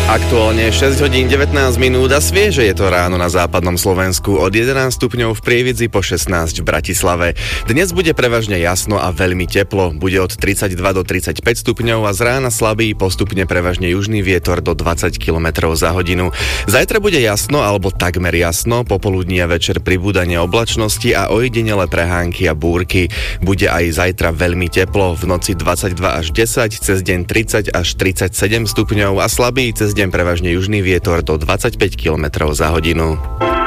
Aktuálne 6 hodín 19 minút a svieže je to ráno na západnom Slovensku, od 11 stupňov v Prievidzi po 16 v Bratislave. Dnes bude prevažne jasno a veľmi teplo, bude od 32 do 35 stupňov a z rána slabý, postupne prevažne južný vietor do 20 km za hodinu. Zajtra bude jasno alebo takmer jasno, popoludní a večer pribúdanie oblačnosti a ojedinele prehánky a búrky. Bude aj zajtra veľmi teplo, v noci 22 až 10, cez deň 30 až 37 stupňov a slabý cez deň prevažne južný vietor do 25 km za hodinu.